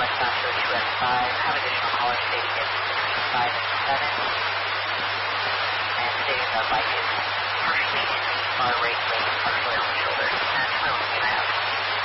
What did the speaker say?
westbound to 2S5, have additional callers stating it's between 5 and 7, and stating the bike is partially in the far right lane, partially on the shoulder. That's what we have.